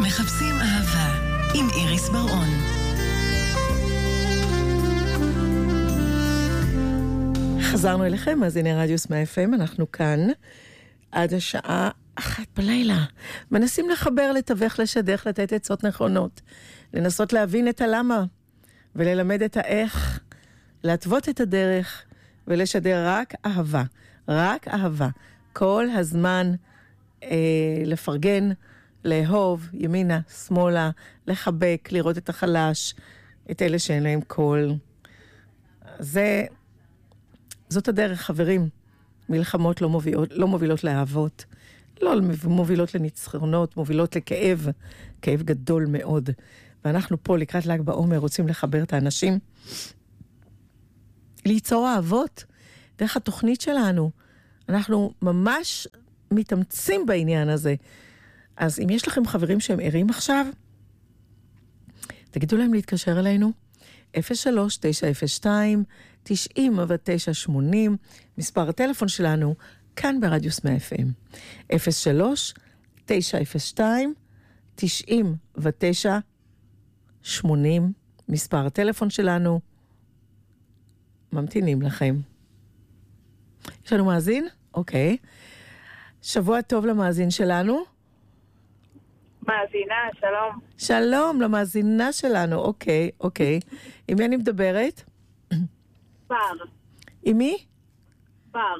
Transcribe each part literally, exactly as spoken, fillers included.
מחפשים אהבה עם איריס ברעון. חזרנו אליכם, מאזיני רדיו סמי אף אם, אנחנו כאן עד השעה אחת בלילה. מנסים לחבר, לתווך, לשדך, לתת עצות נכונות, לנסות להבין את הלמה, וללמד את האיך, להתוות את הדרך, ולשדר רק אהבה, רק אהבה. כל הזמן אה, לפרגן, לאהוב, ימינה, שמאלה, לחבק, לראות את החלש, את אלה שאין להם קול. זה, זאת הדרך, חברים. מלחמות לא מובילות, לא מובילות לאהבות, לא מובילות לניצחונות, מובילות לכאב, כאב גדול מאוד. ואנחנו פה לקראת ל"ג בעומר רוצים לחבר את האנשים, ליצור אהבות דרך התוכנית שלנו. אנחנו ממש מתאמצים בעניין הזה. אז אם יש לכם חברים שהם ערים עכשיו, תגידו להם להתקשר אלינו, אפס שלוש תשע אפס שתיים תשעים ותשע שמונים, מספר הטלפון שלנו, כאן ברדיו סמי אף אם. אפס שלוש תשע אפס שתיים תשעים ותשע שמונים, מספר הטלפון שלנו, ממתינים לכם. יש לנו מאזין? אוקיי. שבוע טוב למאזין שלנו. מאזינה, שלום. שלום למאזינה שלנו, אוקיי, אוקיי. עם מי אני מדברת? בר. עם מי? בר.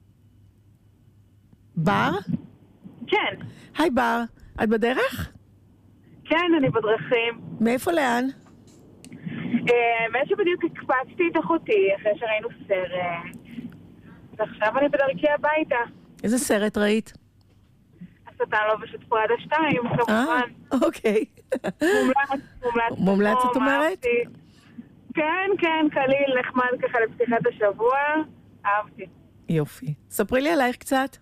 בר? כן. היי בר, את בדרך? כן, אני בדרכים. מאיפה לאן? האמת שבדיוק הקפצתי את אחותי אחרי שראינו סרט. ועכשיו אני בדרכי הביתה. איזה סרט ראית? השטן לובש את פראדה שתיים, כמובן. אה, אוקיי. מומלץ, מומלץ. מומלץ את אומרת? כן, כן, קליל, נחמד ככה לפתיחת השבוע. אהבתי. יופי. ספרי לי עלייך קצת.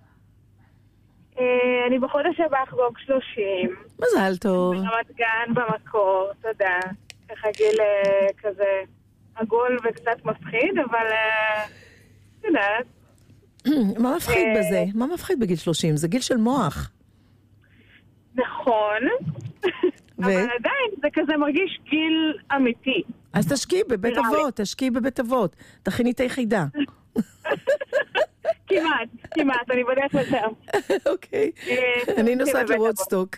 אני בחודש הבא אחגוג שלושים. מזל טוב. ברמת גן במקור, תודה. ככה גיל כזה עגול וקצת מפחיד, אבל יודעת. מה מפחיד בזה? מה מפחיד בגיל שלושים? זה גיל של מוח. נכון. אבל עדיין זה כזה מרגיש גיל אמיתי. אז תשקיעי בבית אבות, תשקיעי בבית אבות. תכיני את היחידה. כמעט, כמעט, אני בדרך לשם. אוקיי. אני נוסעת לוודסטוק.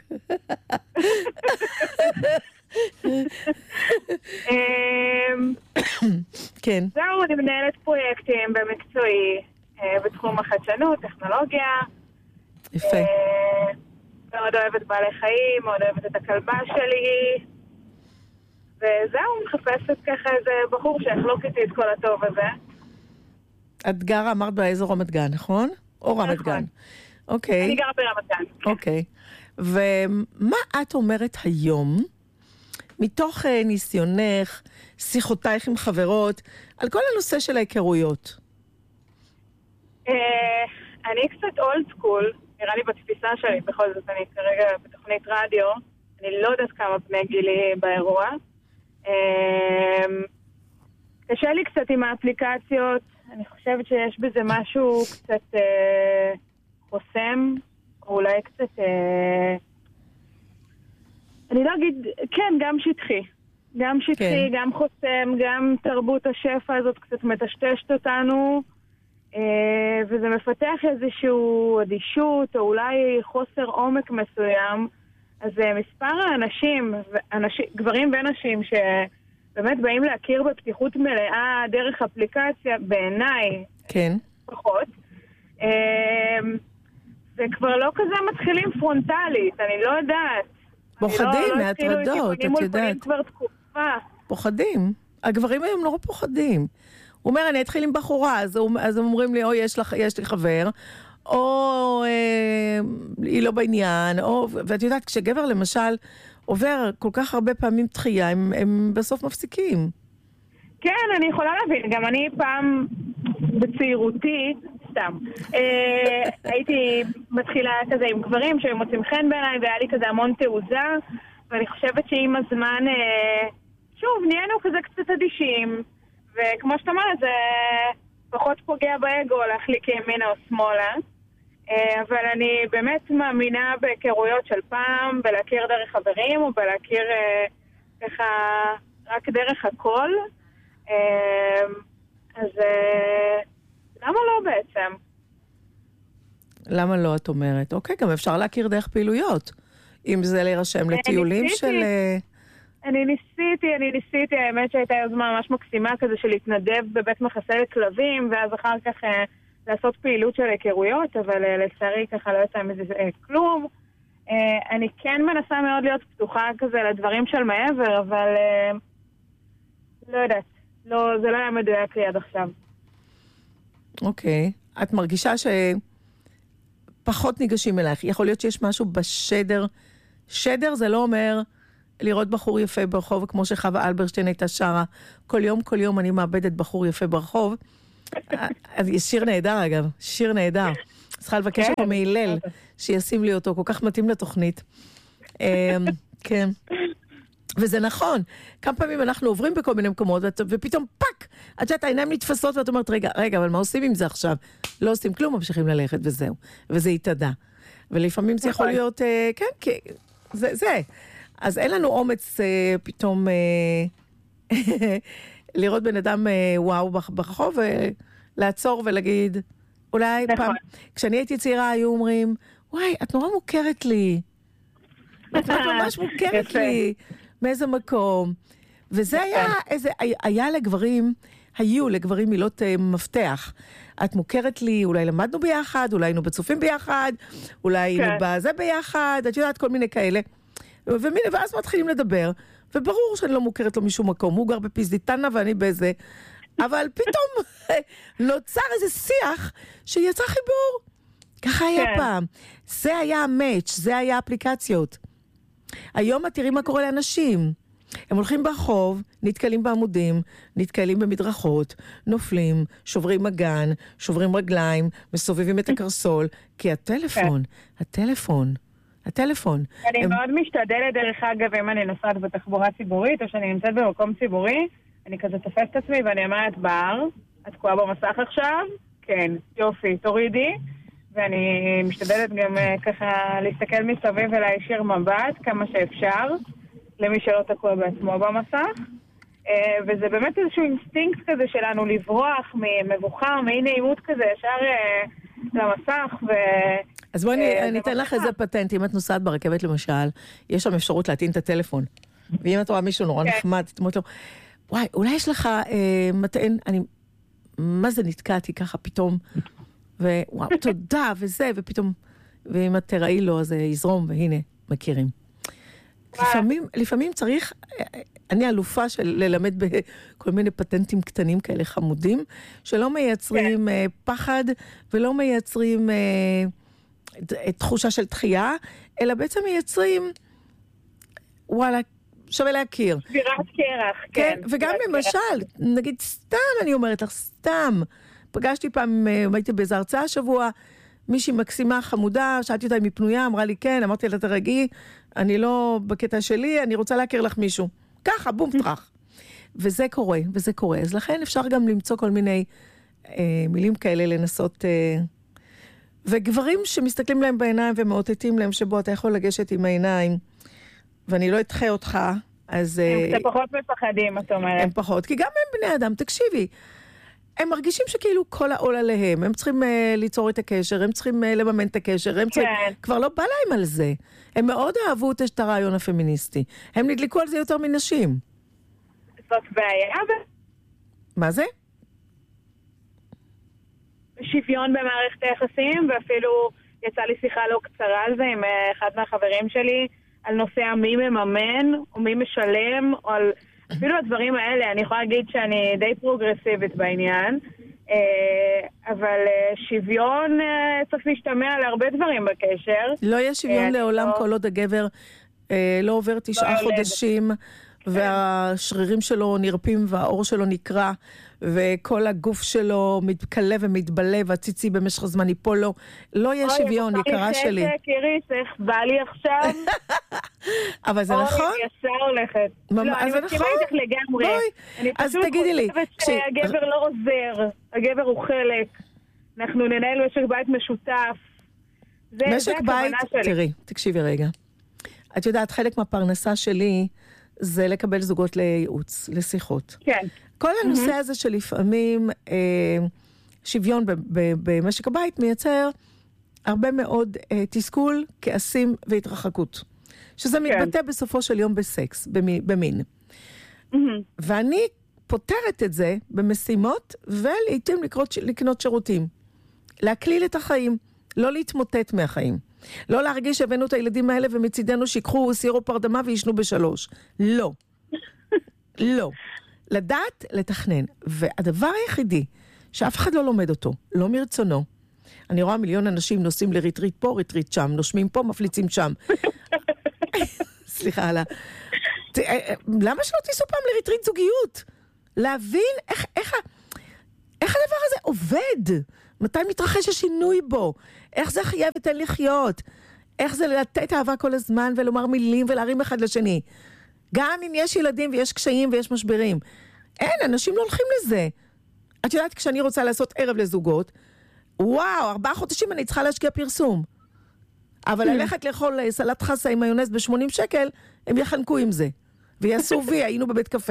כן. זהו, אני מנהלת פרויקטים במקצועי, בתחום החדשנות, טכנולוגיה. יפה. מאוד אוהבת בעלי חיים, מאוד אוהבת את הכלבה שלי. וזהו, מחפשת ככה איזה בחור שיחלוק איתי את כל הטוב הזה. את גרה, אמרת באזור רמת גן, נכון? או רמת גן. אוקיי. אני גרה ברמת גן. אוקיי. ומה את אומרת היום, מתוך ניסיונך, שיחותייך עם חברות, על כל הנושא של ההיכרויות? אני קצת אולד סקול, נראה לי בתפיסה שלי, בכל זאת אני כרגע בתוכנית רדיו, אני לא יודעת כמה בני גילי באירוע. קשה לי קצת עם האפליקציות, אני חושבת שיש בזה משהו קצת אה, חוסם, או אולי קצת, אה, אני לא אגיד, כן, גם שטחי. גם שטחי, כן. גם חוסם, גם תרבות השפע הזאת קצת מטשטשת אותנו, אה, וזה מפתח איזשהו אדישות, או אולי חוסר עומק מסוים. אז אה, מספר האנשים, אנשים, גברים ונשים ש... באמת באים להכיר בפתיחות מלאה דרך אפליקציה, בעיניי, כן. פחות. וכבר לא כזה מתחילים פרונטלית, אני לא יודעת. פוחדים מהטרדות, את יודעת. כבר תקופה. פוחדים. הגברים היום לא פוחדים. הוא אומר, אני אתחיל עם בחורה, אז, אז הם אומרים לי, או יש, לך, יש לי חבר, או אה, היא לא בעניין, או, ואת יודעת, כשגבר למשל עובר כל כך הרבה פעמים דחייה, הם, הם בסוף מפסיקים. כן, אני יכולה להבין. גם אני פעם בצעירותי, סתם, אה, הייתי מתחילה כזה עם גברים שהם מוצאים חן בעיניי, והיה לי כזה המון תעוזה, ואני חושבת שעם הזמן, אה, שוב, נהיינו כזה קצת אדישים, וכמו שאתה אומרת, זה פחות פוגע באגו להחליק ימינה או שמאלה. אבל אני באמת מאמינה בהיכרויות של פעם, בלהכיר דרך חברים, או בלהכיר ככה רק דרך הכל. אז למה לא בעצם? למה לא, את אומרת? אוקיי, גם אפשר להכיר דרך פעילויות. אם זה להירשם לטיולים של... אני ניסיתי, אני ניסיתי, האמת שהייתה יוזמה ממש מקסימה כזה של להתנדב בבית מחסה לכלבים, ואז אחר כך לעשות פעילות של היכרויות, אבל לצערי ככה לא יצא מזה כלום. אני כן מנסה מאוד להיות פתוחה כזה לדברים של מעבר, אבל לא יודעת, לא, זה לא היה מדויק לי עד עכשיו. אוקיי, את מרגישה שפחות ניגשים אלייך, יכול להיות שיש משהו בשדר, שדר זה לא אומר לראות בחור יפה ברחוב, כמו שחווה אלברשטיין הייתה שרה, כל יום, כל יום אני מאבדת בחור יפה ברחוב, אז יש שיר נהדר אגב, שיר נהדר. צריכה לבקש אותו מהילל, שישים לי אותו, כל כך מתאים לתוכנית. כן. וזה נכון. כמה פעמים אנחנו עוברים בכל מיני מקומות, ופתאום פאק, עד שאת העיניים נתפסות, ואת אומרת, רגע, רגע, אבל מה עושים עם זה עכשיו? לא עושים כלום, ממשיכים ללכת וזהו. וזה יתעדה. ולפעמים זה יכול להיות, כן, כי זה, זה. אז אין לנו אומץ פתאום לראות בן אדם וואו ברחוב, ולעצור ולהגיד, אולי פעם, כשאני הייתי צעירה היו אומרים, וואי, את נורא מוכרת לי. את ממש מוכרת לי. מאיזה מקום. וזה היה איזה, היה לגברים, היו לגברים מילות מפתח. את מוכרת לי, אולי למדנו ביחד, אולי היינו בצופים ביחד, אולי היינו בזה ביחד, את יודעת, כל מיני כאלה. ומיני, ואז מתחילים לדבר, וברור שאני לא מוכרת לו משום מקום, הוא גר בפיזדיטנה ואני באיזה, אבל פתאום נוצר איזה שיח שיצא חיבור. ככה היה פעם. זה היה המאץ', זה היה האפליקציות. היום את תראי מה קורה לאנשים. הם הולכים ברחוב, נתקלים בעמודים, נתקלים במדרכות, נופלים, שוברים מגן, שוברים רגליים, מסובבים את הקרסול, כי הטלפון, הטלפון, הטלפון. אני הם... מאוד משתדלת דרך אגב, אם אני נוסעת בתחבורה ציבורית, או שאני נמצאת במקום ציבורי, אני כזה תופסת את עצמי ואני אומרת, בר, את תקועה במסך עכשיו? כן, יופי, תורידי. ואני משתדלת גם ככה להסתכל מסביב ולהישיר מבט כמה שאפשר, למי שלא תקוע בעצמו במסך. וזה באמת איזשהו אינסטינקט כזה שלנו לברוח ממבוכה, מאי נעימות כזה, ישר למסך. ו... אז בואי אני אתן לך איזה פטנט, אם את נוסעת ברכבת למשל, יש שם אפשרות להטעין את הטלפון. ואם את רואה מישהו נורא נחמד, את אומרת לו, וואי, אולי יש לך מטען, אני, מה זה נתקעתי ככה פתאום? ווואו, תודה, וזה, ופתאום, ואם את תראי לו, אז יזרום, והנה, מכירים. לפעמים, לפעמים צריך, אני אלופה של ללמד בכל מיני פטנטים קטנים כאלה חמודים, שלא מייצרים פחד, ולא מייצרים תחושה של דחייה, אלא בעצם מייצרים, וואלה, שווה להכיר. שבירת קרח, כן. וגם למשל, נגיד, סתם, אני אומרת לך, סתם, פגשתי פעם, הייתי באיזו הרצאה השבוע, מישהי מקסימה חמודה, שאלתי אותה אם היא פנויה, אמרה לי כן, אמרתי לה תרגעי, אני לא בקטע שלי, אני רוצה להכיר לך מישהו. ככה, בום פתח. וזה קורה, וזה קורה. אז לכן אפשר גם למצוא כל מיני אה, מילים כאלה, לנסות... אה, וגברים שמסתכלים להם בעיניים ומאותתים להם שבו אתה יכול לגשת עם העיניים, ואני לא אתחה אותך, אז... הם אה, פחות מפחדים, את אומרת. הם פחות, כי גם הם בני אדם, תקשיבי, הם מרגישים שכאילו כל העול עליהם, הם צריכים uh, ליצור את הקשר, הם צריכים uh, לממן את הקשר, הם צריכים... כן. כבר לא בא להם על זה. הם מאוד אהבו את הרעיון הפמיניסטי. הם נדלקו על זה יותר מנשים. זאת בעיה? מה זה? שוויון במערכת היחסים, ואפילו יצא לי שיחה לא קצרה על זה עם אחד מהחברים שלי, על נושא מי מממן, או מי משלם, או על... אפילו הדברים האלה, אני יכולה להגיד שאני די פרוגרסיבית בעניין, אבל שוויון צריך להשתמע להרבה דברים בקשר. לא יהיה שוויון לעולם כל עוד הגבר לא עובר תשעה חודשים, והשרירים שלו נרפים והאור שלו נקרא, וכל הגוף שלו מתקלה ומתבלה, והציצי במשך הזמן ייפול לו. לא יהיה שוויון, יקרה שלי. אוי, קיריס, איך בא לי עכשיו? אבל זה נכון? אוי, ישר הולכת. לא, אני מסכימה איתך לגמרי. אני פשוט חושבת שהגבר לא עוזר. הגבר הוא חלק. אנחנו ננהל משק בית משותף. זה, משק זה בית, שלי. תראי, תקשיבי רגע. את יודעת, חלק מהפרנסה שלי זה לקבל זוגות לייעוץ, לשיחות. כן. כל הנושא הזה שלפעמים אה, שוויון ב- ב- במשק הבית מייצר הרבה מאוד אה, תסכול, כעסים והתרחקות. שזה כן. מתבטא בסופו של יום בסקס, במי, במין. Mm-hmm. ואני פותרת את זה במשימות, ולעיתים לקנות, לקנות שירותים. להקליל את החיים, לא להתמוטט מהחיים. לא להרגיש שהבאנו את הילדים האלה ומצידנו שיקחו סירופ הרדמה וישנו בשלוש. לא. לא. לדעת, לתכנן. והדבר היחידי שאף אחד לא לומד אותו, לא מרצונו, אני רואה מיליון אנשים נוסעים לריטריט פה, ריטריט שם, נושמים פה, מפליצים שם. סליחה, הלאה. למה שלא תיסעו פעם לריטריט זוגיות? להבין איך, איך, איך הדבר הזה עובד? מתי מתרחש השינוי בו? איך זה חייב ותן לחיות? איך זה לתת אהבה כל הזמן ולומר מילים ולהרים אחד לשני? גם אם יש ילדים ויש קשיים ויש משברים. אין, אנשים לא הולכים לזה. את יודעת, כשאני רוצה לעשות ערב לזוגות, וואו, ארבעה חודשים אני צריכה להשקיע פרסום. אבל ללכת לאכול סלט חסה עם מיונז ב-שמונים שקל, הם יחנקו עם זה. ויעשו וי, היינו בבית קפה.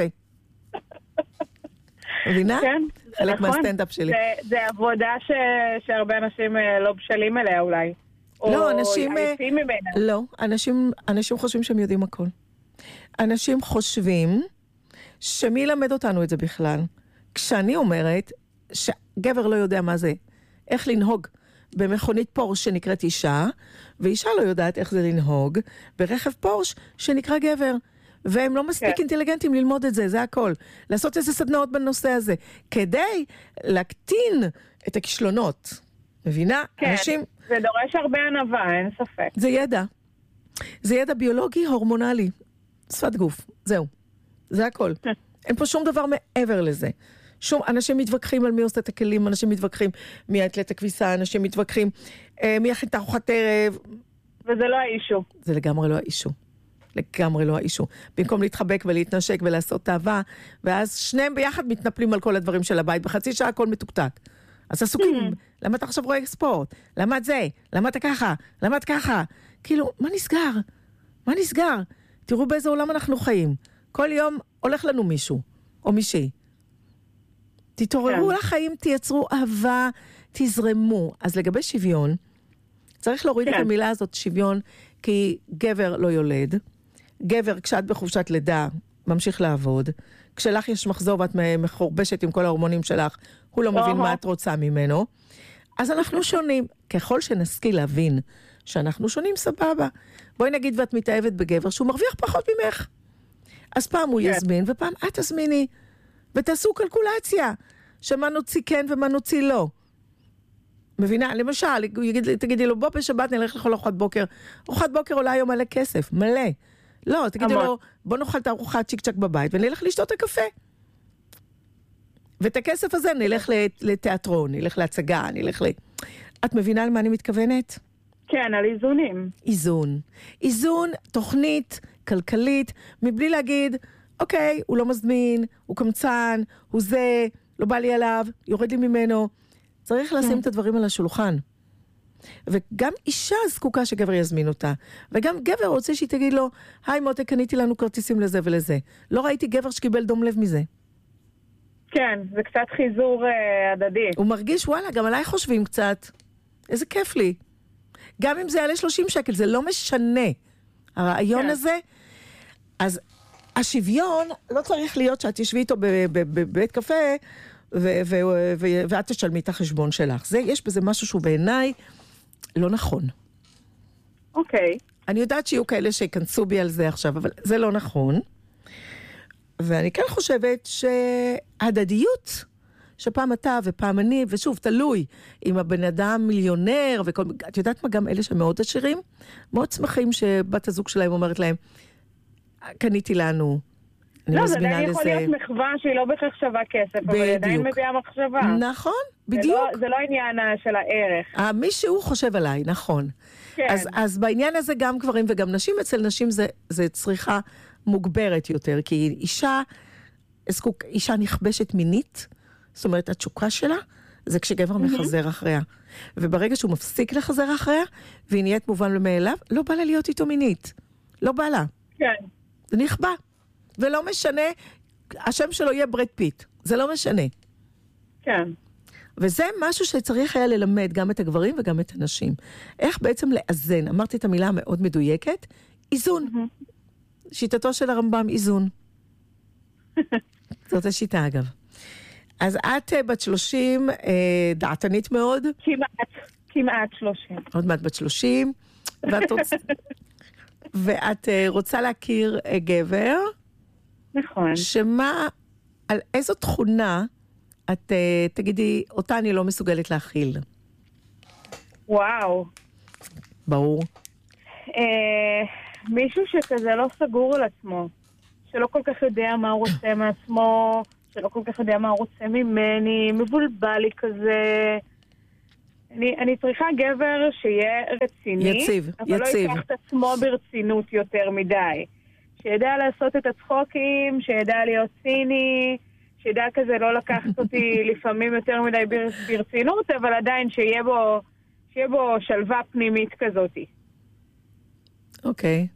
מבינה? כן, חלק נכון. מהסטנדאפ שלי. זה, זה עבודה ש, שהרבה אנשים לא בשלים אליה אולי. לא, או אנשים... עייפים ממנה. לא, אנשים, אנשים חושבים שהם יודעים הכל. אנשים חושבים שמי ילמד אותנו את זה בכלל. כשאני אומרת שגבר לא יודע מה זה, איך לנהוג במכונית פורש שנקראת אישה, ואישה לא יודעת איך זה לנהוג ברכב פורש שנקרא גבר. והם לא מספיק כן. אינטליגנטים ללמוד את זה, זה הכל. לעשות איזה סדנאות בנושא הזה, כדי להקטין את הכישלונות. מבינה? כן, אנשים... זה דורש הרבה ענווה, אין ספק. זה ידע. זה ידע ביולוגי, הורמונלי. שפת גוף, זהו. זה הכל. אין פה שום דבר מעבר לזה. שום, אנשים מתווכחים על מי עושה את הכלים, אנשים מתווכחים מי יתלה את הכביסה, אנשים מתווכחים אה, מי יכין את ארוחת ערב. וזה לא האישו. זה לגמרי לא האישו. לגמרי לא האישו. במקום להתחבק ולהתנשק ולעשות אהבה, ואז שניהם ביחד מתנפלים על כל הדברים של הבית, בחצי שעה הכל מתוקתק. אז עסוקים, למה אתה עכשיו רואה ספורט? למה את זה? למה אתה ככה? למה את ככה? כאילו, מה נסגר? מה נסגר? תראו באיזה עולם אנחנו חיים. כל יום הולך לנו מישהו, או מישהי. תתעוררו לחיים, תייצרו אהבה, תזרמו. אז לגבי שוויון, צריך להוריד את המילה הזאת שוויון, כי גבר לא יולד. גבר, כשאת בחופשת לידה, ממשיך לעבוד. כשלך יש מחזור ואת מחורבשת עם כל ההורמונים שלך, הוא לא מבין מה את רוצה ממנו. אז אנחנו שונים. ככל שנשכיל להבין שאנחנו שונים, סבבה. בואי נגיד ואת מתאהבת בגבר שהוא מרוויח פחות ממך. אז פעם הוא יזמין ופעם את תזמיני. ותעשו קלקולציה, שמה נוציא כן ומה נוציא לא. מבינה? למשל, תגידי לו, בוא בשבת נלך לאכול ארוחת בוקר. ארוחת בוקר עולה היום מלא כסף, מלא. לא, תגידי לו, בוא נאכל את הארוחת צ'יק צ'ק בבית, ונלך לשתות את הקפה. ואת הכסף הזה נלך לתיאטרון, נלך להצגה, נלך ל... את מבינה למה אני מתכוונת? כן, על איזונים. איזון. איזון, תוכנית, כלכלית, מבלי להגיד, אוקיי, הוא לא מזמין, הוא קמצן, הוא זה, לא בא לי עליו, יורד לי ממנו. צריך לשים את הדברים על השולחן. וגם אישה זקוקה שגבר יזמין אותה. וגם גבר רוצה שהיא תגיד לו, היי מותק, קניתי לנו כרטיסים לזה ולזה. לא ראיתי גבר שקיבל דום לב מזה. כן, זה קצת חיזור uh, הדדי. הוא מרגיש, וואלה, גם עליי חושבים קצת. איזה כיף לי. גם אם זה יעלה שלושים שקל, זה לא משנה. הרעיון כן. הזה, אז השוויון לא צריך להיות שאת תשבי איתו בבית קפה, ו- ו- ו- ואת תשלמי את החשבון שלך. זה, יש בזה משהו שהוא בעיניי לא נכון. אוקיי. אני יודעת שיהיו כאלה שיכנסו בי על זה עכשיו, אבל זה לא נכון. ואני כן חושבת שהדדיות, שפעם אתה ופעם אני, ושוב, תלוי, אם הבן אדם מיליונר, וכל, את יודעת מה, גם אלה שמאוד עשירים, מאוד שמחים שבת הזוג שלהם אומרת להם, קניתי לנו, אני לא, זה עדיין יכול להיות מחווה שהיא לא בכך שווה כסף, אבל היא עדיין מביאה מחשבה. נכון, בדיוק. זה לא, זה לא עניין של הערך. מישהו חושב עליי, נכון. כן. אז, אז בעניין הזה גם גברים וגם נשים, אצל נשים זה, זה צריכה מוגברת יותר, כי אישה, אישה נכבשת מינית, זאת אומרת, התשוקה שלה, זה כשגבר מחזר אחריה. וברגע שהוא מפסיק לחזר אחריה, והיא נהיית מובן למאליו, לא בא לה להיות איתו מינית. לא בא לה. כן. זה נכבה. ולא משנה, השם שלו יהיה ברד פיט. זה לא משנה. כן. וזה משהו שצריך היה ללמד גם את הגברים וגם את הנשים. איך בעצם לאזן, אמרתי את המילה המאוד מדויקת, איזון. Mm-hmm. שיטתו של הרמב"ם, איזון. זאת השיטה אגב. אז את בת שלושים, דעתנית מאוד. כמעט, כמעט שלושים. עוד מעט בת שלושים, ואת, רוצ... ואת רוצה להכיר גבר. נכון. שמה, על איזו תכונה את תגידי, אותה אני לא מסוגלת להכיל. וואו. ברור. אה, מישהו שכזה לא סגור על עצמו, שלא כל כך יודע מה הוא רוצה מעצמו, שלא כל כך יודע מה הוא רוצה ממני, מבולבל לי כזה. אני, אני צריכה גבר שיהיה רציני, יציב, אבל יציב. לא ייקח את עצמו ברצינות יותר מדי. שידע לעשות את הצחוקים, שידע להיות ציני, שידע כזה לא לקחת אותי לפעמים יותר מדי ברצינות, אבל עדיין שיהיה בו, שיהיה בו שלווה פנימית כזאת. אוקיי.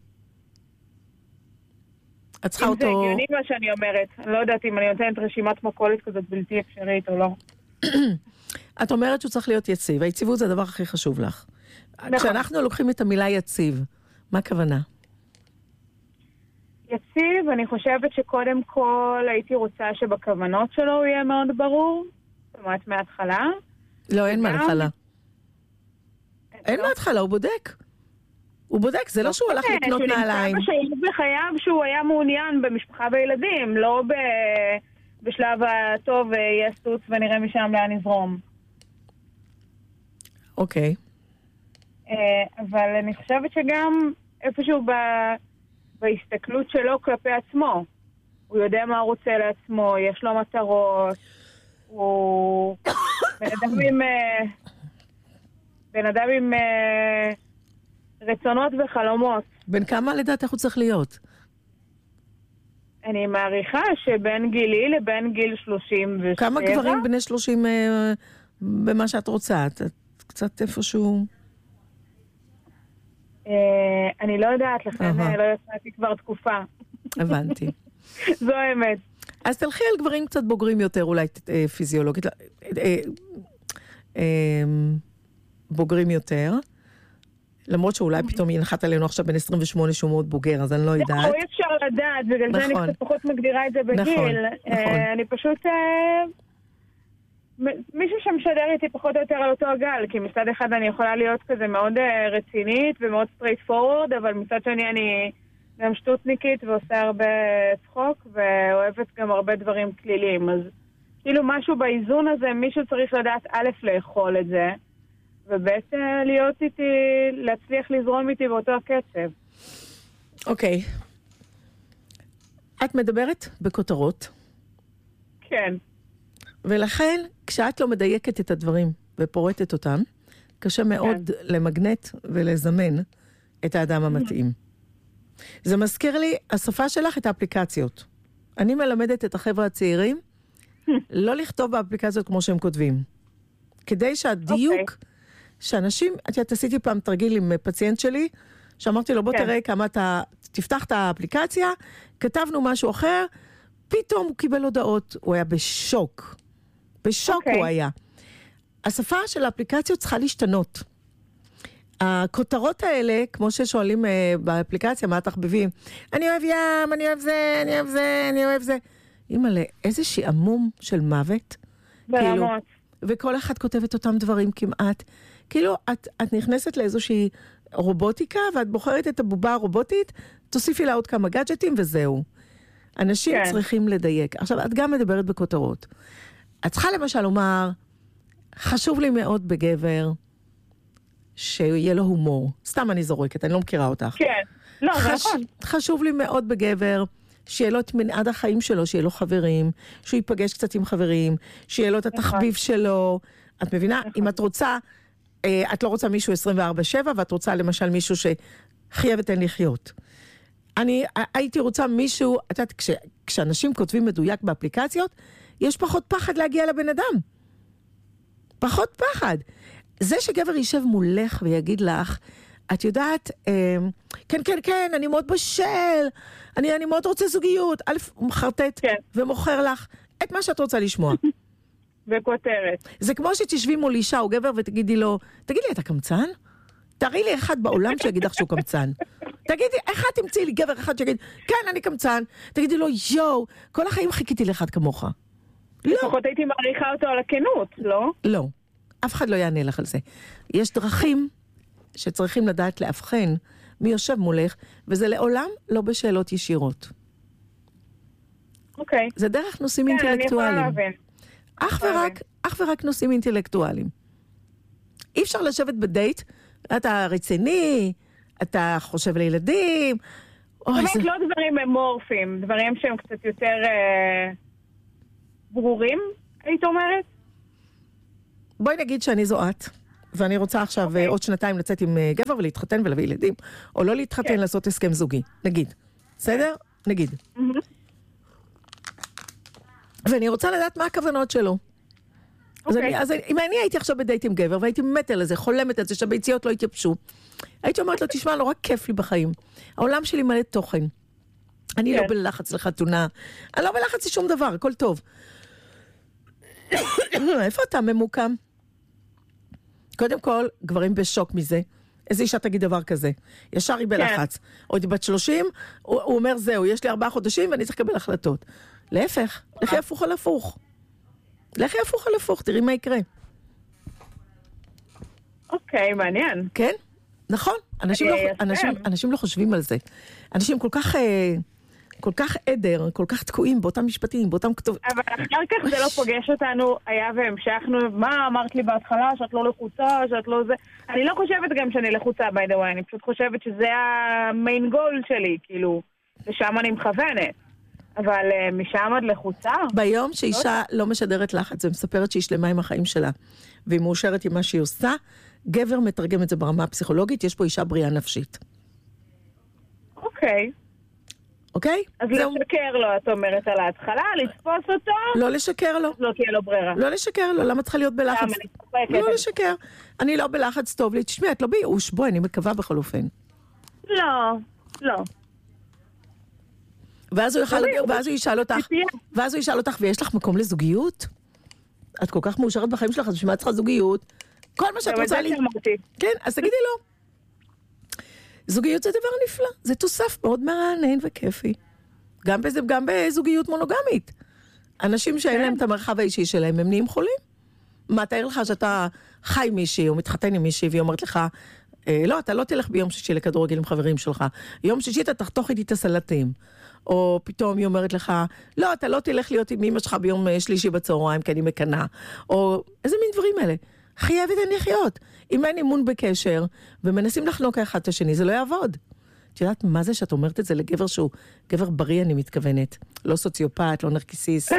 את צריכה אם אותו... זה הגיוני מה שאני אומרת, אני לא יודעת אם אני נותנת רשימת מכולת כזאת בלתי אפשרית או לא. את אומרת שהוא צריך להיות יציב. היציבות זה הדבר הכי חשוב לך. נכון. כשאנחנו לוקחים את המילה יציב, מה הכוונה? יציב, אני חושבת שקודם כל הייתי רוצה שבכוונות שלו הוא יהיה מאוד ברור. זאת אומרת, מההתחלה. לא, אין מההתחלה. אין מההתחלה, הוא בודק. הוא בודק, זה לא שהוא הלך לקנות נעליים. שהוא נמצא בחייו שהוא היה מעוניין במשפחה וילדים, לא בשלב הטוב יהיה סוץ ונראה משם לאן נזרום. אוקיי. אבל אני חושבת שגם איפשהו בהסתכלות שלו כלפי עצמו, הוא יודע מה הוא רוצה לעצמו, יש לו מטרות, הוא בן אדם עם בן אדם עם רצונות וחלומות. בין כמה לדעת איך הוא צריך להיות? אני מעריכה שבין גילי לבין גיל שלושים ושבע. כמה גברים בני שלושים אה, במה שאת רוצה? את, את קצת איפשהו... אה, אני לא יודעת, לכן uh-huh. לא יצאתי כבר תקופה. הבנתי. זו האמת. אז תלכי על גברים קצת בוגרים יותר, אולי אה, פיזיולוגית, אה, אה, אה, בוגרים יותר. למרות שאולי פתאום ינחת עלינו עכשיו בין עשרים ושמונה שהוא מאוד בוגר, אז אני לא יודעת. נכון, אי אפשר לדעת, בגלל זה אני קצת פחות מגדירה את זה בגיל. נכון. אני פשוט... מישהו שמשדר איתי פחות או יותר על אותו הגל, כי מצד אחד אני יכולה להיות כזה מאוד רצינית ומאוד straight forward, אבל מצד שני אני גם שטוטניקית ועושה הרבה צחוק, ואוהבת גם הרבה דברים כלילים. אז כאילו משהו באיזון הזה, מישהו צריך לדעת א' לאכול את זה, ובעצם להיות איתי, להצליח לזרום איתי באותו הקצב. אוקיי. את מדברת בכותרות. כן. ולכן, כשאת לא מדייקת את הדברים ופורטת אותם, קשה מאוד כן. למגנט ולזמן את האדם המתאים. זה מזכיר לי, השפה שלך את האפליקציות. אני מלמדת את החבר'ה הצעירים לא לכתוב באפליקציות כמו שהם כותבים. כדי שהדיוק... Okay. שאנשים, את עשיתי פעם תרגיל עם פציינט שלי, שאמרתי לו, בוא כן. תראה כמה אתה, תפתח את האפליקציה, כתבנו משהו אחר, פתאום הוא קיבל הודעות, הוא היה בשוק. בשוק okay. הוא היה. השפה של האפליקציות צריכה להשתנות. הכותרות האלה, כמו ששואלים uh, באפליקציה, מה התחביבים? אני אוהב ים, אני אוהב זה, אני אוהב זה, אני אוהב זה. אימא'לה, איזה שעמום של מוות. ברמות. כאילו, וכל אחד כותב את אותם דברים כמעט. כאילו, את, את נכנסת לאיזושהי רובוטיקה, ואת בוחרת את הבובה הרובוטית, תוסיפי לה עוד כמה גאדג'טים וזהו. אנשים כן. צריכים לדייק. עכשיו, את גם מדברת בכותרות. את צריכה למשל לומר, חשוב לי מאוד בגבר, שיהיה לו הומור. סתם אני זורקת, אני לא מכירה אותך. כן, לא, חש... זה נכון. חשוב לי מאוד בגבר, שיהיה לו את מנעד החיים שלו, שיהיה לו חברים, שהוא ייפגש קצת עם חברים, שיהיה לו את התחביב שלו. את מבינה? אם את רוצה, את לא רוצה מישהו עשרים וארבע שבע, ואת רוצה למשל מישהו שחיה ותן לחיות. אני הייתי רוצה מישהו, את יודעת, כש, כשאנשים כותבים מדויק באפליקציות, יש פחות פחד להגיע לבן אדם. פחות פחד. זה שגבר יישב מולך ויגיד לך, את יודעת, כן, כן, כן, אני מאוד בשל, אני, אני מאוד רוצה זוגיות. א', הוא מחרטט כן. ומוכר לך את מה שאת רוצה לשמוע. וכותרת. זה כמו שתשבי מול אישה או גבר ותגידי לו, תגיד לי, אתה קמצן? תראי לי אחד בעולם שיגיד לך שהוא קמצן. תגידי, איך תמצאי לי גבר אחד שיגיד, כן, אני קמצן. תגידי לו, יו, כל החיים חיכיתי לאחד כמוך. לא. לפחות הייתי מעריכה אותו על הכנות, לא? לא. אף אחד לא יענה לך על זה. יש דרכים שצריכים לדעת להבחן מי יושב מולך, וזה לעולם לא בשאלות ישירות. אוקיי. זה דרך נושאים כן, אינטלקטואליים. אני יכולה להבין. אך ורק, אך ורק נושאים אינטלקטואליים. אי אפשר לשבת בדייט, אתה רציני, אתה חושב לילדים. באמת זה... לא דברים אמורפיים, דברים שהם קצת יותר אה, ברורים, היית אומרת? בואי נגיד שאני זו את, ואני רוצה עכשיו okay. עוד שנתיים לצאת עם גבר ולהתחתן ולהביא ילדים, או לא להתחתן, okay. לעשות הסכם זוגי, נגיד. בסדר? נגיד. Mm-hmm. ואני רוצה לדעת מה הכוונות שלו. Okay. אז, אני, אז אם אני הייתי עכשיו בדייט עם גבר, והייתי מת על זה, חולמת על זה, שהביציות לא התייבשו, הייתי אומרת לו, תשמע, נורא כיף לי בחיים. העולם שלי מלא תוכן. אני כן. לא בלחץ לחתונה. אני לא בלחץ לשום דבר, הכל טוב. איפה אתה ממוקם? קודם כל, גברים בשוק מזה. איזה אישה תגיד דבר כזה? ישר היא בלחץ. כן. עוד בת שלושים, הוא, הוא אומר, זהו, יש לי ארבעה חודשים ואני צריך לקבל החלטות. להפך, לכי הפוך על הפוך. לכי הפוך על הפוך, תראי מה יקרה. אוקיי, מעניין. כן? נכון. אנשים לא, אנשים, אנשים לא חושבים על זה. אנשים כל כך, כל כך עדר, כל כך תקועים באותם משפטים, באותם כתובים. אבל אחר כך זה לא פוגש אותנו, היה והמשכנו, מה אמרת לי בהתחלה, שאת לא לחוצה, שאת לא זה. אני לא חושבת גם שאני לחוצה, by the way, אני פשוט חושבת שזה המיין גול שלי, כאילו, ושם אני מכוונת. אבל uh, משם עד לחוצה? ביום שאישה לא משדרת לחץ ומספרת שהיא שלמה עם החיים שלה, והיא מאושרת עם מה שהיא עושה, גבר מתרגם את זה ברמה הפסיכולוגית, יש פה אישה בריאה נפשית. אוקיי. אוקיי? אז לא לשקר לו, את אומרת על ההתחלה, לתפוס אותו? לא לשקר לו. לא תהיה לו ברירה. לא לשקר לו, למה צריכה להיות בלחץ? לא לשקר. אני לא בלחץ טוב לי, תשמע, את לא בייאוש, בואי, אני מקווה בכל אופן. לא, לא. ואז הוא יחל, ואז הוא ישאל אותך, ואז הוא ישאל אותך, ויש לך מקום לזוגיות? את כל כך מאושרת בחיים שלך, אז בשביל מה צריכה זוגיות? כל מה שאת רוצה לי... כן, אז תגידי לו. זוגיות זה דבר נפלא, זה תוסף מאוד מרענן וכיפי. גם בזה, גם בזוגיות מונוגמית. אנשים שאין להם את המרחב האישי שלהם, הם נהיים חולים. מה, תאר לך שאתה חי מישהי, או מתחתן עם מישהי, והיא אומרת לך, לא, אתה לא תלך ביום שישי לכדורגל עם חברים שלך. יום שישי אתה תחתוך איתי את הסלטים. או פתאום היא אומרת לך, לא, אתה לא תלך להיות עם אמא שלך ביום שלישי בצהריים, כי אני מקנה. או איזה מין דברים אלה. חייבת אין לחיות. אם אין אימון בקשר, ומנסים לחנוק אחד את השני, זה לא יעבוד. את יודעת מה זה שאת אומרת את זה לגבר שהוא גבר בריא, אני מתכוונת. לא סוציופט, לא נרקיסיס.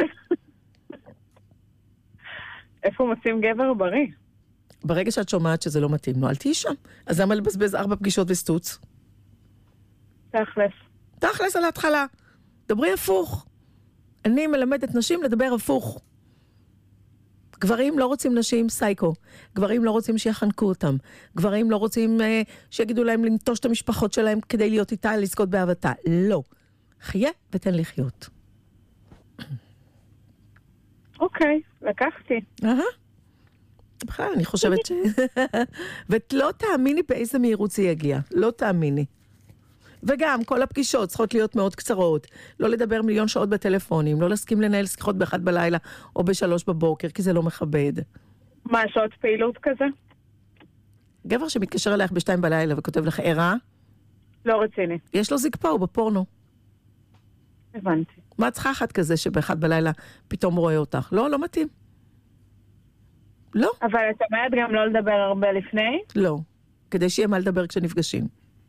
איפה מוצאים גבר בריא? ברגע שאת שומעת שזה לא מתאים, נו, אל תהי שם. אז למה לבזבז ארבע פגישות וסטוץ? תכלס. תכלס על ההתחלה. דברי הפוך. אני מלמדת נשים לדבר הפוך. גברים לא רוצים נשים סייקו. גברים לא רוצים שיחנקו אותם. גברים לא רוצים אה, שיגידו להם לנטוש את המשפחות שלהם כדי להיות איתה, לזכות באהבתה. לא. חיה ותן לחיות. אוקיי, לקחתי. אהה. בכלל, אני חושבת ש... ולא תאמיני באיזה מהירות זה יגיע. לא תאמיני. וגם, כל הפגישות צריכות להיות מאוד קצרות. לא לדבר מיליון שעות בטלפונים, לא להסכים לנהל שיחות באחת בלילה או בשלוש בבוקר, כי זה לא מכבד. מה, שעות פעילות כזה? גבר שמתקשר אליך בשתיים בלילה וכותב לך ערה? לא רציני. יש לו זקפה, הוא בפורנו. הבנתי. מה צריכה אחת כזה שבאחת בלילה פתאום רואה אותך? לא, לא מתאים. לא. אבל את אומרת גם לא לדבר הרבה לפני? לא. כדי שיהיה מה לדבר כשנפגשים.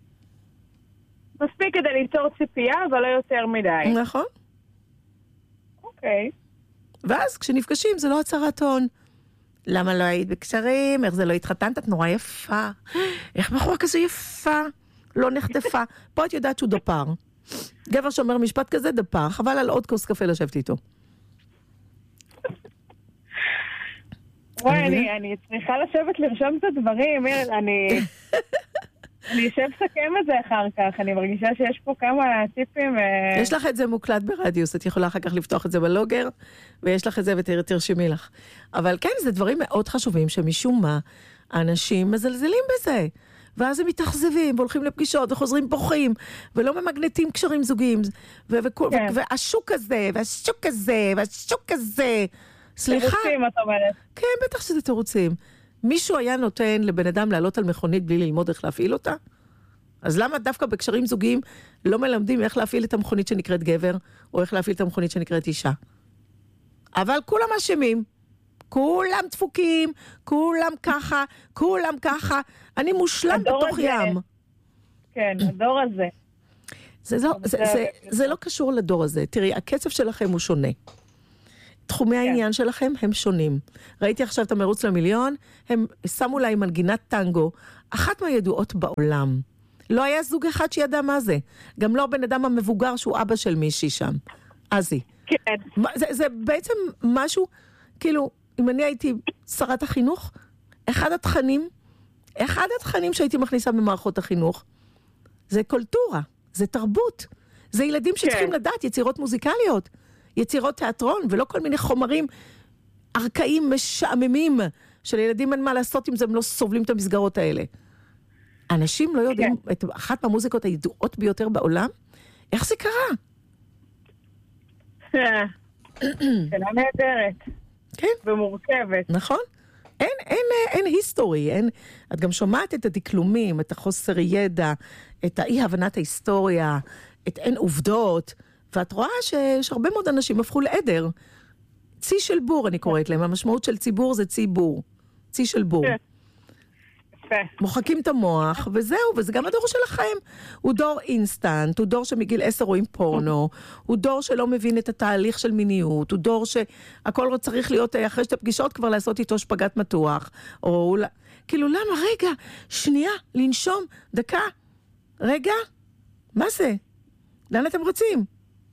מספיק כדי ליצור ציפייה, אבל לא יותר מדי. נכון. אוקיי. ואז כשנפגשים זה לא הצהרת הון. למה לא היית בקשרים? איך זה לא התחתנת? את נורא יפה. איך בחורה כזו יפה? לא נחטפה. פה את יודעת שהוא דפר. גבר שאומר משפט כזה דפר. חבל על עוד כוס קפה לשבת איתו. וואי, אני, אני צריכה לשבת לרשום את הדברים, אני... אני אשב סכם את זה אחר כך, אני מרגישה שיש פה כמה טיפים... יש לך את זה מוקלט ברדיוס, את יכולה אחר כך לפתוח את זה בלוגר, ויש לך את זה ותרשמי לך. אבל כן, זה דברים מאוד חשובים, שמשום מה, האנשים מזלזלים בזה. ואז הם מתאכזבים, והולכים לפגישות, וחוזרים בוכים, ולא ממגנטים קשרים זוגיים, ו- ו- כן. והשוק הזה, והשוק הזה, והשוק הזה. סליחה? תירוצים, את אומרת. כן, בטח שזה תירוצים. מישהו היה נותן לבן אדם לעלות על מכונית בלי ללמוד איך להפעיל אותה? אז למה דווקא בקשרים זוגיים לא מלמדים איך להפעיל את המכונית שנקראת גבר, או איך להפעיל את המכונית שנקראת אישה? אבל כולם אשמים. כולם דפוקים, כולם ככה, כולם ככה. אני מושלם בתוך ים. כן, הדור הזה. זה לא, זה, זה, זה לא קשור לדור הזה. תראי, הקצב שלכם הוא שונה. תחומי העניין שלכם הם שונים. ראיתי עכשיו את המרוץ למיליון, הם שמו לה עם מנגינת טנגו, אחת מהידועות בעולם. לא היה זוג אחד שידע מה זה. גם לא בן אדם המבוגר שהוא אבא של מישהי שם. עזי. כן. זה, זה בעצם משהו, כאילו, אם אני הייתי שרת החינוך, אחד התכנים, אחד התכנים שהייתי מכניסה במערכות החינוך, זה קולטורה, זה תרבות. זה ילדים שצריכים כן. לדעת, יצירות מוזיקליות. יצירות תיאטרון, ולא כל מיני חומרים ארכאיים משעממים, שלילדים אין מה לעשות אם זה, הם לא סובלים את המסגרות האלה. אנשים לא יודעים, כן. את אחת מהמוזיקות הידועות ביותר בעולם, איך זה קרה? שאלה נהדרת. כן. ומורכבת. נכון. אין, אין, אין היסטורי, אין, את גם שומעת את הדקלומים, את החוסר ידע, את האי-הבנת ההיסטוריה, את אין עובדות, ואת רואה שיש הרבה מאוד אנשים הפכו לעדר. צי של בור, אני קוראת להם. המשמעות של ציבור זה ציבור. צי של בור. מוחקים את המוח, וזהו, וזה גם הדור שלכם. הוא דור אינסטנט, הוא דור שמגיל עשר רואים פורנו, הוא דור שלא מבין את התהליך של מיניות, הוא דור שהכל צריך להיות אחרי שתי פגישות כבר לעשות איתו שפגת מתוח, או כאילו, למה? רגע, שנייה, לנשום, דקה, רגע, מה זה? לאן אתם רוצים?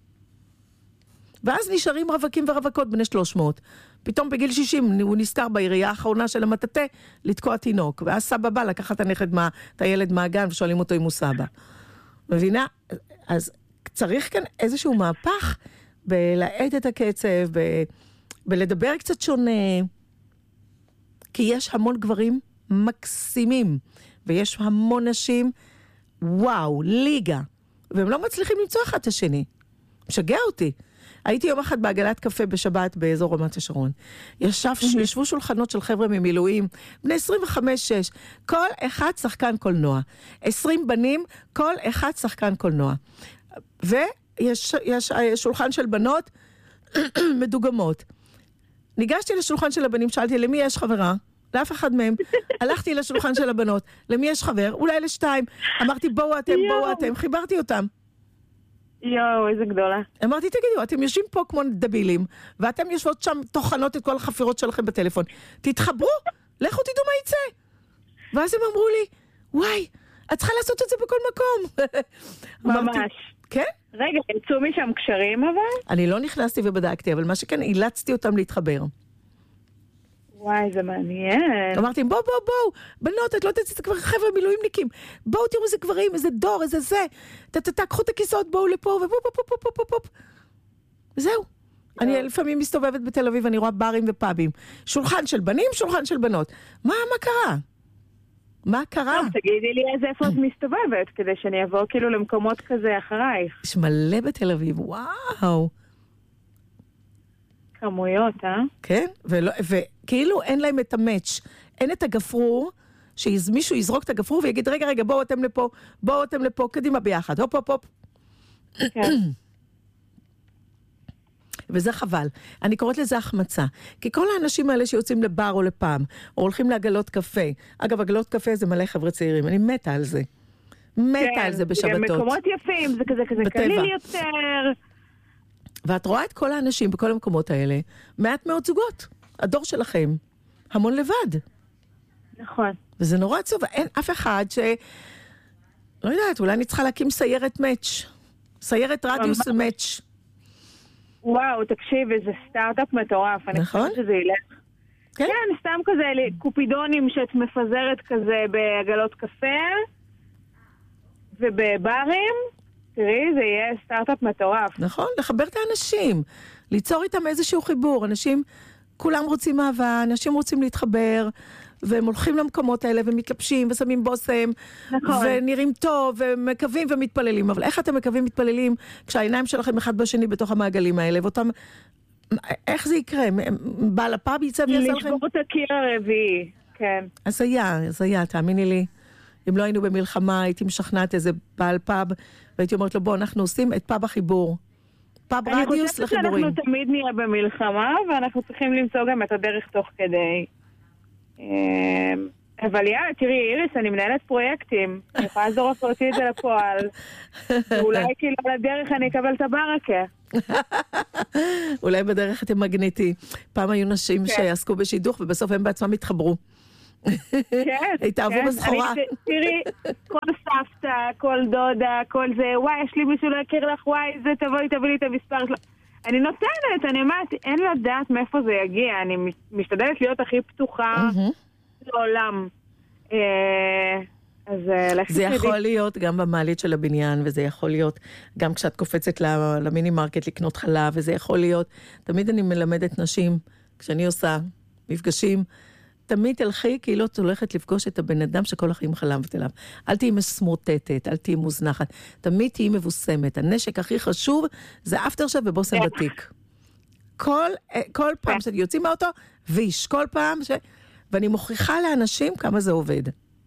ואז נשארים רווקים ורווקות בני שלוש מאות. פתאום בגיל שישים הוא נזכר בעירייה האחרונה של המטאטה לתקוע תינוק. ואז סבא בא לקחת את הנכד, מה, את הילד מהגן ושואלים אותו אם הוא סבא. מבינה? אז צריך כאן איזשהו מהפך בלעט את הקצב, ב, בלדבר קצת שונה. כי יש המון גברים מקסימים, ויש המון נשים, וואו, ליגה. והם לא מצליחים למצוא אחד את השני. משגע אותי. הייתי יום אחד בעגלת קפה בשבת באזור רמת השרון. ישב, ישבו שולחנות של חבר'ה ממילואים, בני עשרים וחמש שש, כל אחד שחקן קולנוע. עשרים בנים, כל אחד שחקן קולנוע. ויש יש, שולחן של בנות מדוגמות. ניגשתי לשולחן של הבנים, שאלתי, למי יש חברה? לאף אחד מהם. הלכתי לשולחן של הבנות, למי יש חבר? אולי לשתיים. אמרתי, בואו אתם, בואו אתם. חיברתי אותם. יואו, איזה גדולה. אמרתי, תגידו, אתם יושבים פה כמו דבילים, ואתם יושבות שם תוכנות את כל החפירות שלכם בטלפון. תתחברו, לכו תדעו מה יצא. ואז הם אמרו לי, וואי, את צריכה לעשות את זה בכל מקום. ממש. אמרתי, כן? רגע, יצאו משם קשרים אבל? אני לא נכנסתי ובדקתי, אבל מה שכן, אילצתי אותם להתחבר. וואי, זה מעניין. אמרתי, בואו, בואו, בואו, בנות, את לא תצא, זה כבר חבר'ה מילואימניקים. בואו תראו איזה גברים, איזה דור, איזה זה. תקחו את הכיסאות, בואו לפה, ובואו, בואו, בואו, בואו, בואו. וזהו. אני לפעמים מסתובבת בתל אביב, אני רואה ברים ופאבים. שולחן של בנים, שולחן של בנות. מה, מה קרה? מה קרה? טוב, תגידי לי איזה איפה את מסתובבת, כדי שאני אבוא כאילו למקומות כזה אחרייך. יש מלא בתל אביב, וואו. כמויות, אה? כן, ולא, וכאילו אין להם את המאץ', אין את הגפרור, שמישהו יזרוק את הגפרור ויגיד, רגע, רגע, בואו אתם לפה, בואו אתם לפה, קדימה ביחד, הופ, הופ, הופ. כן. וזה חבל. אני קוראת לזה החמצה. כי כל האנשים האלה שיוצאים לבר או לפעם, או הולכים לעגלות קפה, אגב, עגלות קפה זה מלא חבר'ה צעירים, אני מתה על זה. מתה כן, על זה בשבתות. כן, מקומות יפים, זה כזה, כזה בטבע. קליל יותר. ואת רואה את כל האנשים בכל המקומות האלה, מעט מאוד זוגות. הדור שלכם, המון לבד. נכון. וזה נורא עצוב, אין אף אחד ש... לא יודעת, אולי אני צריכה להקים סיירת מאץ'. סיירת רדיוס מאץ'. וואו, תקשיב, איזה סטארט-אפ מטורף. נכון? אני חושבת שזה ילך. כן, כן סתם כזה קופידונים שאת מפזרת כזה בעגלות קפה ובברים. תראי, זה יהיה סטארט-אפ מטורף. נכון, לחבר את האנשים, ליצור איתם איזשהו חיבור. אנשים, כולם רוצים אהבה, אנשים רוצים להתחבר, והם הולכים למקומות האלה ומתלבשים ושמים בוסם, נכון. ונראים טוב ומקווים ומתפללים. אבל איך אתם מקווים ומתפללים כשהעיניים שלכם אחד בשני בתוך המעגלים האלה, ואותם, איך זה יקרה? בעל הפאב יצא ויעשה לכם? לשבור את הקיר הרביעי, כן. אז היה, אז היה, תאמיני לי. אם לא היינו במלחמה, הייתי משכנעת איזה בעל פאב, והייתי אומרת לו, בוא, אנחנו עושים את פאב החיבור. פאב רדיוס לחיבורים. אני חושבת שאנחנו תמיד נהיה במלחמה, ואנחנו צריכים למצוא גם את הדרך תוך כדי. אבל יאללה, תראי, איריס, אני מנהלת פרויקטים. אני יכולה לעזור לך להוציא את זה לפועל. ואולי כאילו על הדרך אני אקבל את הברקה. אולי בדרך אתם מגניטי. פעם היו נשים שעסקו בשידוך, ובסוף הם בעצמם התחברו. כן, התאהבו בסחורה. תראי, כל סבתא, כל דודה, כל זה, וואי, יש לי מישהו להכיר לך, וואי, זה תבואי, תביא לי את המספר שלו. אני נותנת, אני אומרת, אין לדעת מאיפה זה יגיע, אני משתדלת להיות הכי פתוחה לעולם. אז זה יכול להיות גם במעלית של הבניין, וזה יכול להיות גם כשאת קופצת למיני מרקט לקנות חלב, וזה יכול להיות, תמיד אני מלמדת נשים, כשאני עושה מפגשים, תמיד תלכי כאילו את הולכת לפגוש את הבן אדם שכל החיים חלמת אליו. אל תהי מסמוטטת, אל תהי מוזנחת. תמיד תהי מבוסמת. הנשק הכי חשוב זה אפטר שב ובוסם בתיק. כל, כל פעם שאני יוצאים מהאוטו, ויש, כל פעם ש... ואני מוכיחה לאנשים כמה זה עובד.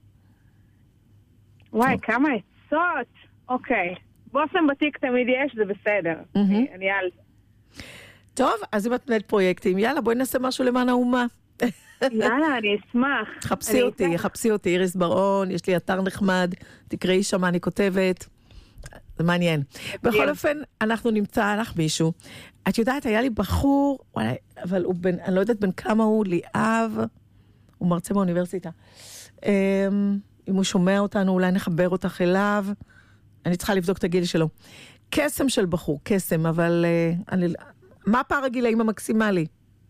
וואי, כמה עצות. אוקיי. בוסם בתיק תמיד יש, זה בסדר. אני על... טוב, אז אם את מנהלת פרויקטים, יאללה, בואי נעשה משהו למען האומה. יאללה, אני אשמח. חפשי אותי, חפשי אותי, איריס בר-און, יש לי אתר נחמד, תקראי שם מה אני כותבת, זה מעניין. בכל אופן, אנחנו נמצא לך מישהו. את יודעת, היה לי בחור, אבל הוא בן, אני לא יודעת בין כמה הוא, ליאב, הוא מרצה באוניברסיטה. אם הוא שומע אותנו, אולי נחבר אותך אליו, אני צריכה לבדוק את הגיל שלו. קסם של בחור, קסם, אבל מה פער הגילאים המקסימלי?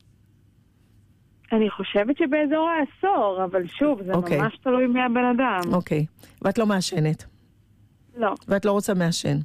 אני חושבת שבאזור העשור, אבל שוב, זה okay. ממש תלוי מי הבן אדם. אוקיי. Okay. ואת לא מעשנת? לא. ואת לא רוצה מעשן?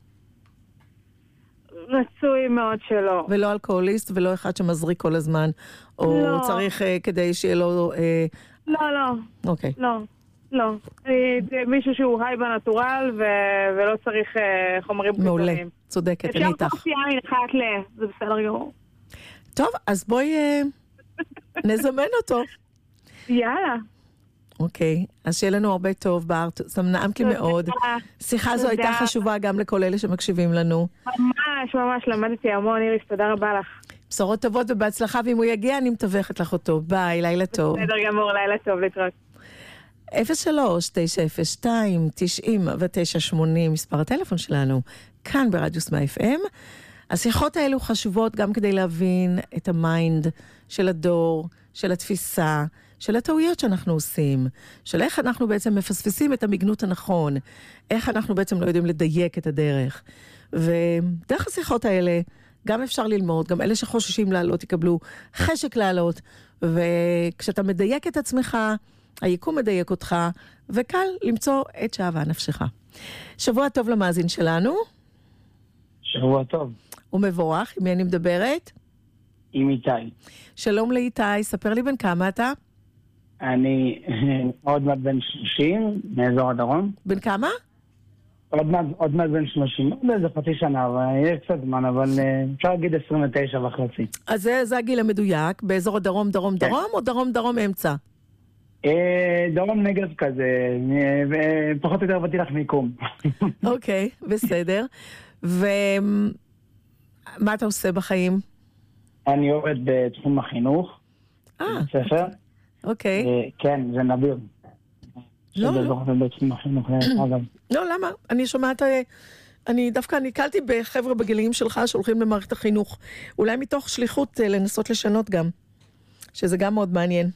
רצוי מאוד שלא. ולא אלכוהוליסט, ולא אחד שמזריק כל הזמן, או לא. צריך uh, כדי שיהיה לו... Uh... לא, לא. אוקיי. Okay. לא, לא. מישהו שהוא היי בנטורל, ו... ולא צריך uh, חומרים פתאומיים. מעולה, צודקת, אני איתך. אפשר כוס יין אחת ל... זה בסדר גמור. טוב, אז בואי... Uh... נזמן אותו. יאללה. אוקיי, אז שיהיה לנו הרבה טוב בארט, נעמת לי מאוד. שיחה זו הייתה חשובה גם לכל אלה שמקשיבים לנו. ממש, ממש, למדתי המון, איריס, תודה רבה לך. בשורות טובות ובהצלחה, ואם הוא יגיע, אני מתווכת לך אותו. ביי, לילה טוב. בסדר גמור, לילה טוב, להתראות. אפס שלוש תשע אפס שתיים תשעים ותשע שמונים, מספר הטלפון שלנו, כאן ברדיוס מה אף אם. השיחות האלו חשובות גם כדי להבין את המיינד של הדור, של התפיסה, של הטעויות שאנחנו עושים, של איך אנחנו בעצם מפספסים את המגנות הנכון, איך אנחנו בעצם לא יודעים לדייק את הדרך. ודרך השיחות האלה גם אפשר ללמוד, גם אלה שחוששים לעלות יקבלו חשק לעלות, וכשאתה מדייק את עצמך, היקום מדייק אותך, וקל למצוא את שאהבה נפשך. שבוע טוב למאזין שלנו. שבוע טוב. ומבורך, עם מי אני מדברת? עם איתי. שלום לאיתי, ספר לי בן כמה אתה? אני עוד מעט בן שלושים, מאזור הדרום. בן כמה? עוד מעט, עוד מעט בן שלושים, באיזה חצי שנה, אבל יהיה קצת זמן, אבל אפשר להגיד עשרים ותשע וחצי. אז זה, זה הגיל המדויק, באזור הדרום, דרום, כן. דרום, או דרום, דרום, אמצע? דרום נגב כזה, ופחות או יותר הבאתי לך מיקום. אוקיי, בסדר. ומה אתה עושה בחיים? אני עובד בתחום החינוך. אה. ספר. אוקיי. כן, זה נדיר. לא, לא. בתחום החינוך, אגב. לא, למה? אני שומעת, אני דווקא ניקלתי בחבר'ה בגילאים שלך שהולכים למערכת החינוך. אולי מתוך שליחות לנסות לשנות גם. שזה גם מאוד מעניין.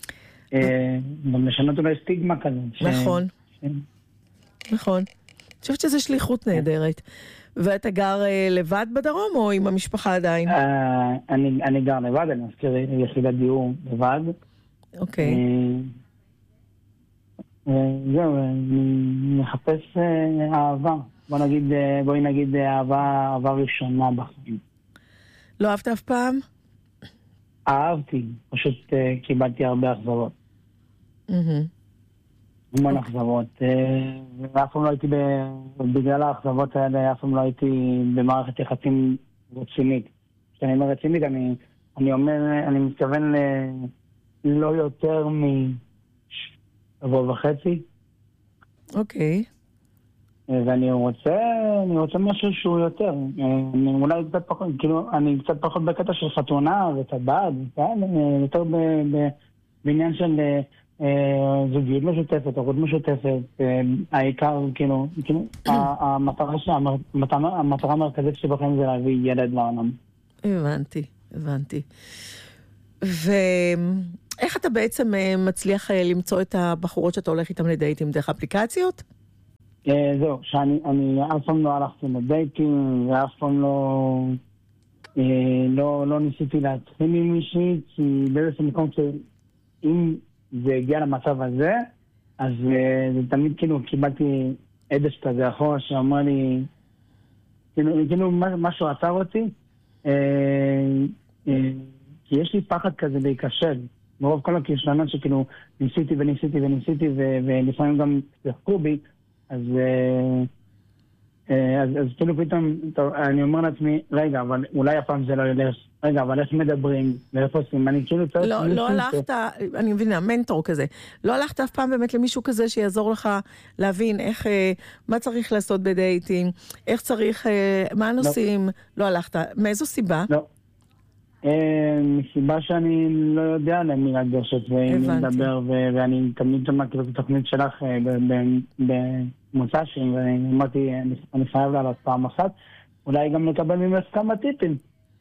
גם לשנות אולי סטיגמה כזה. נכון. נכון. אני חושבת שזו שליחות נהדרת. ואתה גר לבד בדרום, או עם המשפחה עדיין? אני גר לבד, אני מזכיר יחידת דיור לבד. אוקיי. זהו, אני מחפש אהבה. בוא נגיד, בואי נגיד אהבה, אהבה ראשונה בחיים. לא אהבת אף פעם? אהבתי, פשוט קיבלתי הרבה אכזבות. המון אכזבות. ואף פעם לא הייתי, בגלל האכזבות האלה, אף פעם לא הייתי במערכת יחסים רצינית. כשאני אומר רצינית, אני, אני אומר, אני מתכוון לא יותר משבוע וחצי. אוקיי. ואני רוצה, אני רוצה משהו שהוא יותר. אני אולי קצת פחות, כאילו, אני קצת פחות בקטע של חתונה וטבעת, יותר בעניין של זוגיות משותפת, הורות משותפת. העיקר, כאילו, המטרה המרכזית שבכם זה להביא ילד לעולם. הבנתי, הבנתי. ואיך אתה בעצם מצליח למצוא את הבחורות שאתה הולך איתם לדייטים דרך אפליקציות? זהו, שאני אף פעם לא הלכתי לדייטים, ואף פעם לא לא ניסיתי להתחיל עם מישהי, כי באיזשהו מקום שאם זה הגיע למצב הזה, אז זה תמיד כאילו קיבלתי עדש כזה אחורה שאמר לי, כאילו משהו עצר אותי, כי יש לי פחד כזה להיכשל. ברוב כל הכישלונות שכאילו ניסיתי וניסיתי וניסיתי ולפעמים גם יחקו בי, אז, אז, אז כאילו פתאום, טוב, אני אומר לעצמי, רגע, אבל אולי הפעם זה לא ילך, רגע, אבל איך מדברים, ואיפה עושים, אני כאילו צריך... לא, לא הלכת, אני מבינה, מנטור כזה, לא הלכת אף פעם באמת למישהו כזה שיעזור לך להבין איך, מה צריך לעשות בדייטים, איך צריך, מה הנושאים, לא, לא הלכת, מאיזו סיבה? לא. מסיבה שאני לא יודע למי לגשת ומי לדבר, ואני תמיד שמעתי את התוכנית שלך במוצא שלי, ואני אמרתי, אני חייב לעלות פעם אחת, אולי גם לקבל ממך כמה טיפים.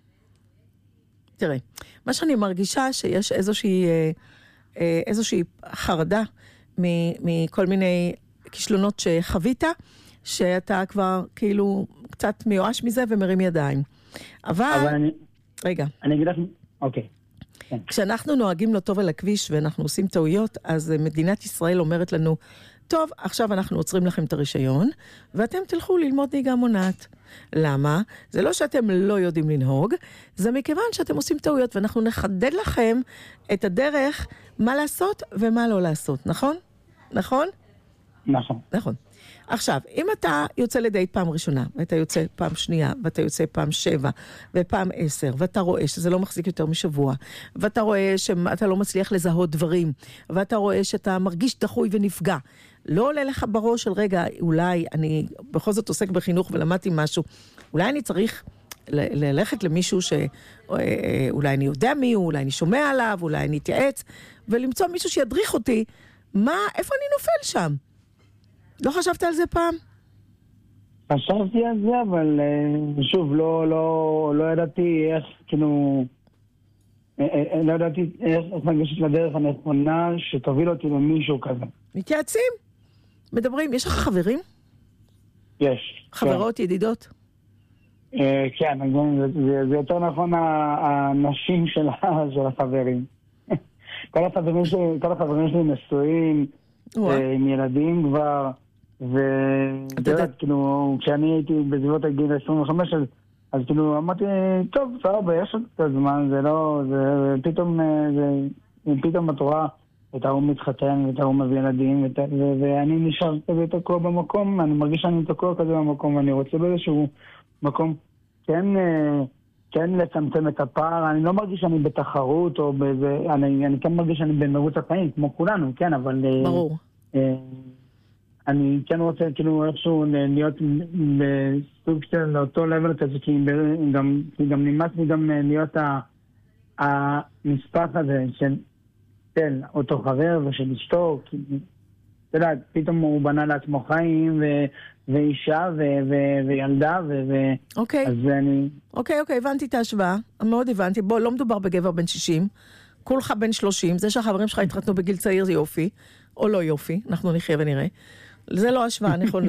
תראה, מה שאני מרגישה שיש איזושהי, איזושהי חרדה מכל מיני כישלונות שחווית, שאתה כבר כאילו קצת מיואש מזה ומרים ידיים. אבל... אבל אני... רגע. אני אגיד לך, אוקיי. כשאנחנו נוהגים לא טוב על הכביש ואנחנו עושים טעויות, אז מדינת ישראל אומרת לנו, טוב, עכשיו אנחנו עוצרים לכם את הרישיון, ואתם תלכו ללמוד נהיגה מונעת. למה? זה לא שאתם לא יודעים לנהוג, זה מכיוון שאתם עושים טעויות, ואנחנו נחדד לכם את הדרך מה לעשות ומה לא לעשות, נכון? נכון? נכון. נכון. עכשיו, אם אתה יוצא לדייט פעם ראשונה, ואתה יוצא פעם שנייה, ואתה יוצא פעם שבע, ופעם עשר, ואתה רואה שזה לא מחזיק יותר משבוע, ואתה רואה שאתה לא מצליח לזהות דברים, ואתה רואה שאתה מרגיש דחוי ונפגע, לא עולה לך בראש של רגע, אולי אני בכל זאת עוסק בחינוך ולמדתי משהו, אולי אני צריך ל- ללכת למישהו שאולי אני יודע מי הוא, אולי אני שומע עליו, אולי אני אתייעץ, ולמצוא מישהו שידריך אותי, מה, איפה אני נופל שם? לא חשבת על זה פעם? חשבתי על זה, אבל שוב, לא, לא, לא ידעתי איך, כאילו, לא ידעתי איך לגשת לדרך הנכונה שתוביל אותי למישהו כזה. מתייעצים? מדברים? יש לך חברים? יש. חברות, כן. ידידות? כן, זה, זה יותר נכון האנשים של, של החברים. כל החברים שלי, כל החברים שלי נשואים, עם ילדים כבר, ואתה יודע, כאילו, כשאני הייתי בסביבות הגיל עשרים וחמש, אז, אז כאילו אמרתי, טוב, סבבה, יש עוד קצת זמן, זה לא, זה פתאום, זה, פתאום התורה, את ההוא מתחתן, ואת ההוא מביא ילדים, ות, ו, ואני נשאר כזה תקוע במקום, אני מרגיש שאני תקוע כזה במקום, ואני רוצה באיזשהו מקום, כן, כן לצמצם את הפער, אני לא מרגיש שאני בתחרות, או באיזה, אני, אני כן מרגיש שאני במרוץ החיים, כמו כולנו, כן, אבל... ברור. אני כן רוצה כאילו איכשהו להיות בסוג של אותו לבל כזה, כי גם, גם נמאס לי גם להיות המספר הזה של, של אותו חבר ושל אשתו, כי אתה יודע, פתאום הוא בנה לעצמו חיים ו, ואישה ו, ו, וילדה ו, ו, אוקיי. אז אני... אוקיי, אוקיי, הבנתי את ההשוואה, מאוד הבנתי, בוא, לא מדובר בגבר בן שישים, כולך בן שלושים, זה שהחברים שלך התחתנו בגיל צעיר זה יופי, או לא יופי, אנחנו נחיה ונראה. זה לא השוואה נכונה.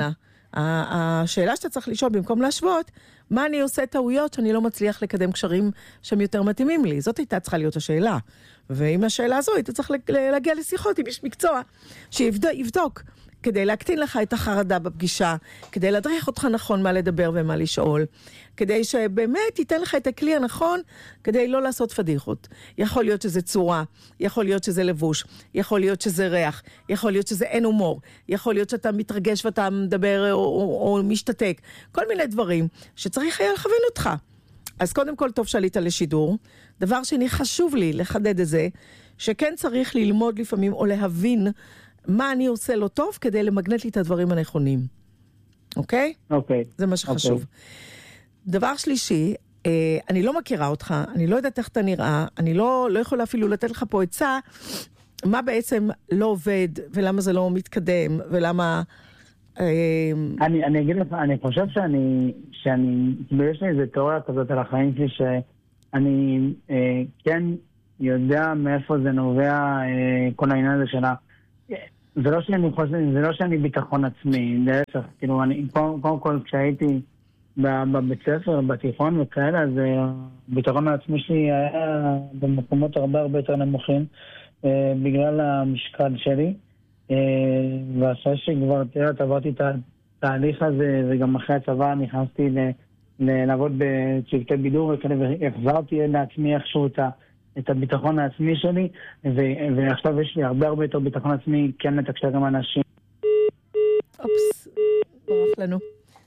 השאלה שאתה צריך לשאול במקום להשוות, מה אני עושה טעויות שאני לא מצליח לקדם קשרים שהם יותר מתאימים לי? זאת הייתה צריכה להיות השאלה. ועם השאלה הזו, היית צריך להגיע לשיחות עם איש מקצוע, שיבדוק, כדי להקטין לך את החרדה בפגישה, כדי להדריך אותך נכון מה לדבר ומה לשאול, כדי שבאמת ייתן לך את הכלי הנכון, כדי לא לעשות פדיחות. יכול להיות שזה צורה, יכול להיות שזה לבוש, יכול להיות שזה ריח, יכול להיות שזה אין הומור, יכול להיות שאתה מתרגש ואתה מדבר או, או, או משתתק, כל מיני דברים שצריך היה לכוון אותך. אז קודם כל טוב שעלית לשידור. דבר שני, חשוב לי לחדד את זה, שכן צריך ללמוד לפעמים או להבין מה אני עושה לא טוב כדי למגנט לי את הדברים הנכונים. אוקיי? אוקיי. זה מה שחשוב. דבר שלישי, אני לא מכירה אותך, אני לא יודעת איך אתה נראה, אני לא, לא יכולה אפילו לתת לך פה עצה, מה בעצם לא עובד, ולמה זה לא מתקדם, ולמה... אני, אני אגיד לך, אני חושב שאני, שאני, יש לי איזו תיאוריה כזאת על החיים שלי, שאני אה, כן יודע מאיפה זה נובע, אה, כל העניין הזה שלה. זה לא שאני חושב, זה לא שאני ביטחון עצמי, להפך, כאילו, אני, קודם, קודם כל, כשהייתי בבית ספר, בתיכון וכאלה, אז הביטחון העצמי שלי היה במקומות הרבה הרבה יותר נמוכים, אה, בגלל המשקל שלי. ואחרי שכבר תראה, עברתי את התהליך הזה, וגם אחרי הצבא נכנסתי לעבוד בצוותי בידור וכאלה, והחזרתי לעצמי איכשהו את הביטחון העצמי שלי, ועכשיו יש לי הרבה הרבה יותר ביטחון עצמי, כן לתקשר גם אנשים. אופס, ברח לנו.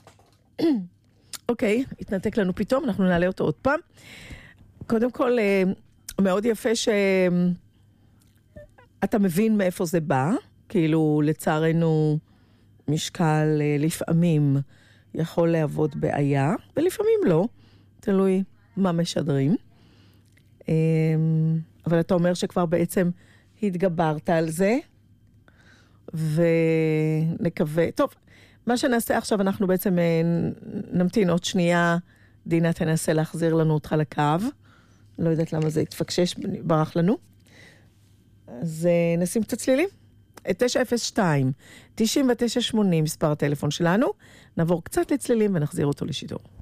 אוקיי, התנתק לנו פתאום, אנחנו נעלה אותו עוד פעם. קודם כל, מאוד יפה שאתה מבין מאיפה זה בא, כאילו לצערנו משקל לפעמים יכול לעבוד בעיה, ולפעמים לא, תלוי מה משדרים. אבל אתה אומר שכבר בעצם התגברת על זה, ונקווה, טוב, מה שנעשה עכשיו, אנחנו בעצם נמתין עוד שנייה, דינה תנסה להחזיר לנו אותך לקו, לא יודעת למה זה התפקשש, ברח לנו. אז נשים קצת צלילים. תשע אפס שתיים תשעים ותשע שמונים מספר הטלפון שלנו, נעבור קצת לצלילים ונחזיר אותו לשידור.